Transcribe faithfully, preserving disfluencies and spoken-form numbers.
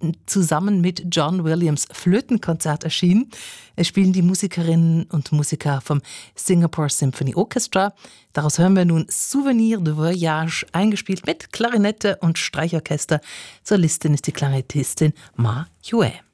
zusammen mit John Williams Flötenkonzert erschienen. Es spielen die Musikerinnen und Musiker vom Singapore Symphony Orchestra. Daraus hören wir nun Souvenir de Voyage, eingespielt mit Klarinette und Streichorchester. Solistin ist die Klarinettistin Ma Yue.